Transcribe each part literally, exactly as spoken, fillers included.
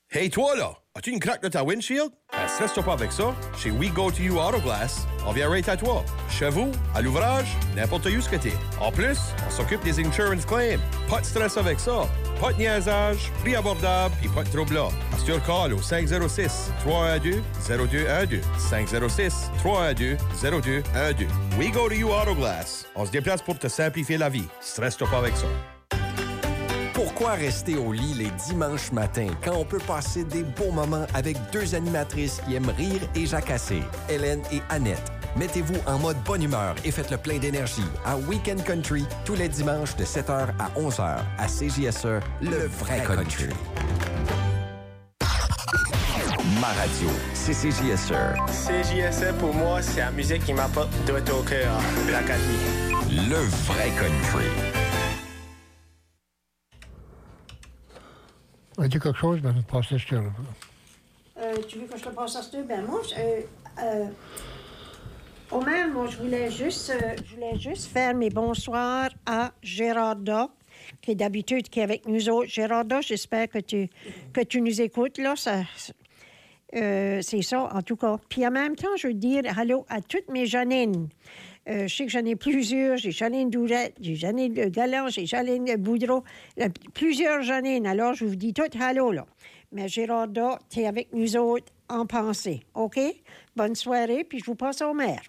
Hey toi là, as-tu une craque de ta windshield? Ben, stresse-toi pas avec ça. Chez We Go To You Auto Glass, on vient rate à toi. Chez vous, à l'ouvrage, n'importe où ce que t'es. En plus, on s'occupe des insurance claims. Pas de stress avec ça. Pas de niaisage, prix abordable, pis pas de trouble là. Assure call au cinq zéro six, trois un deux, zéro deux un deux. cinq zéro six, trois un deux, zéro deux un deux. We Go To You Auto Glass. On se déplace pour te simplifier la vie. Stresse-toi pas avec ça. Pourquoi rester au lit les dimanches matins quand on peut passer des beaux moments avec deux animatrices qui aiment rire et jacasser, Hélène et Annette? Mettez-vous en mode bonne humeur et faites le plein d'énergie à Weekend Country tous les dimanches de sept heures à onze heures à C J S E, le vrai country. Ma radio, c'est C J S E. C J S E, pour moi, c'est la musique qui m'apporte droit au cœur, l'Acadie. Le vrai country. On dit quelque chose, ben, je vais te passer ce là. Euh, tu veux que je te passe à ce ben moi, euh, euh, Omer, moi, je voulais juste, euh, je voulais juste faire mes bonsoirs à Gérarda, qui est d'habitude qui est avec nous autres. Gérarda, j'espère que tu, que tu nous écoutes, là, ça... Euh, c'est ça, en tout cas. Puis en même temps, je veux dire allô à toutes mes Janines. Euh, je sais que j'en ai plusieurs. J'ai Janine Dourette, j'ai Janine Galland, j'ai Janine Boudreau. Euh, plusieurs Janines. Alors, je vous dis toutes allô, là. Mais Gérarda, t'es avec nous autres en pensée. OK? Bonne soirée, puis je vous passe au maire.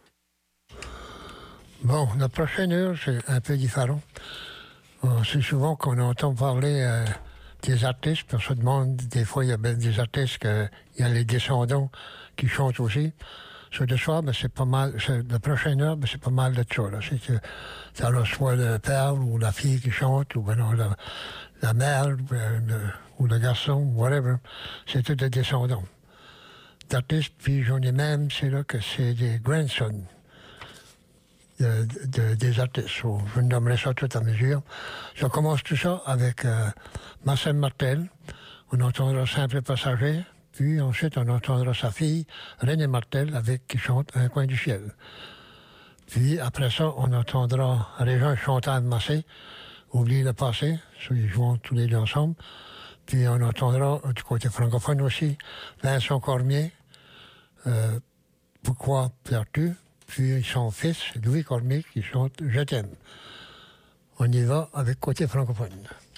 Bon, la prochaine heure, c'est un peu différent. On sait souvent qu'on entend parler... Euh... des artistes, puis on se demande, des fois, il y a bien des artistes qu'il y a les descendants qui chantent aussi. Ce de soir, ben, c'est pas mal, c'est, la prochaine heure, ben, c'est pas mal de ça, là. C'est que, ça alors soit le père ou la fille qui chante, ou ben non, la, la mère, ou le, ou le garçon, whatever. C'est tous des descendants d'artistes, puis j'en ai même, c'est là que c'est des grandsons. De, de, des artistes. So, je nommerai ça tout à mesure. Je commence tout ça avec euh, Marcel Martel. On entendra Simple Passager. Puis ensuite, on entendra sa fille, René Martel, avec qui chante Un coin du ciel. Puis après ça, on entendra Régent Chantal Massé, Oublie le passé. So, ils jouent tous les deux ensemble. Puis on entendra du côté francophone aussi Vincent Cormier, euh, Pourquoi pleures-tu? Puis son fils, Louis Cormier, qui chante « Je t'aime ». On y va avec côté francophone.